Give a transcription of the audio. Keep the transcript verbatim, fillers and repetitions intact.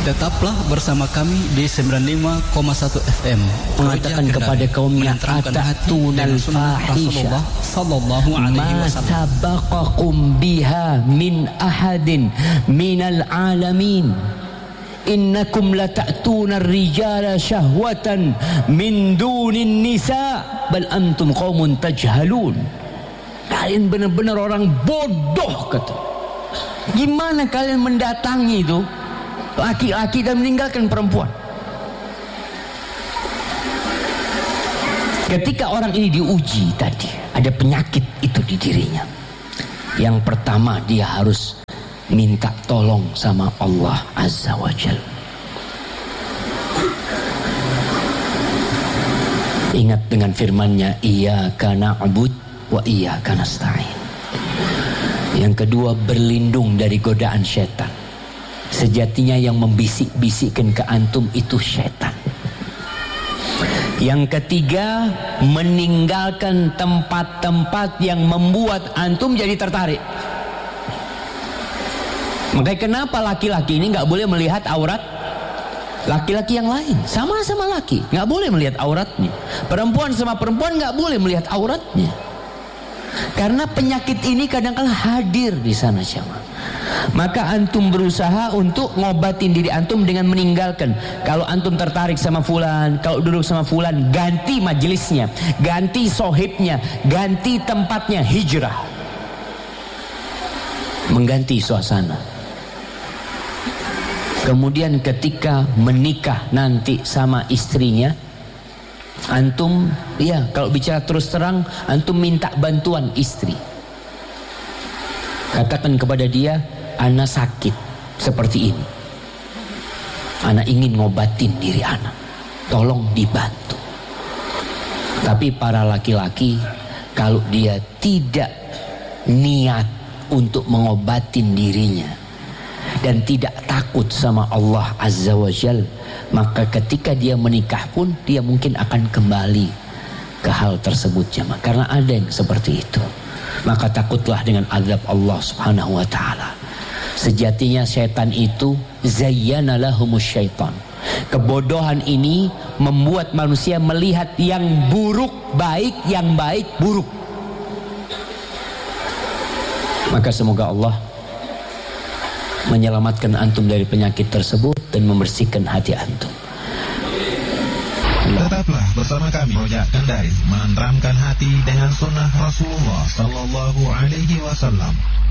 Tetaplah bersama kami di sembilan puluh lima koma satu F M. Mengatakan kepada kaumnya, atattunal fahisha sallallahu alaihi wasallam, ma sabaqakum biha min ahadin minal alamin. Innakum lata'tuna ar-rijala syahwatan min dunin nisa bal antum qaumun tajhalun. Kalian benar-benar orang bodoh, kata. Gimana kalian mendatangi itu laki-laki dan meninggalkan perempuan? Ketika orang ini diuji tadi, ada penyakit itu di dirinya. Yang pertama, dia harus minta tolong sama Allah Azza wa Jalla. Ingat dengan firman-Nya, iyyaka na'bud wa iyyaka nasta'in. Yang kedua, berlindung dari godaan syaitan. Sejatinya yang membisik-bisikkan ke antum itu syaitan. Yang ketiga, meninggalkan tempat-tempat yang membuat antum jadi tertarik. Makanya kenapa laki-laki ini nggak boleh melihat aurat laki-laki yang lain? Sama-sama laki, nggak boleh melihat auratnya. Perempuan sama perempuan nggak boleh melihat auratnya. Karena penyakit ini kadang-kala hadir di sana, jemaah. Maka antum berusaha untuk ngobatin diri antum dengan meninggalkan. Kalau antum tertarik sama fulan, kalau duduk sama fulan, ganti majelisnya, ganti sohibnya, ganti tempatnya, hijrah. Mengganti suasana. Kemudian ketika menikah nanti sama istrinya, antum, ya kalau bicara terus terang, antum minta bantuan istri. Katakan kepada dia, ana sakit seperti ini, ana ingin ngobatin diri ana, tolong dibantu. Tapi para laki-laki, kalau dia tidak niat untuk mengobatin dirinya dan tidak takut sama Allah Azza wa Jal, maka ketika dia menikah pun dia mungkin akan kembali ke hal tersebut, jemaah. Karena ada yang seperti itu. Maka takutlah dengan azab Allah Subhanahu wa taala. Sejatinya syaitan itu zayyana lahumus syaitan. Kebodohan ini membuat manusia melihat yang buruk baik, yang baik buruk. Maka semoga Allah menyelamatkan antum dari penyakit tersebut dan membersihkan hati antum. Tetaplah bersama kami, Rojak Kendari, menenteramkan hati dengan sunnah Rasulullah Sallallahu Alaihi Wasallam.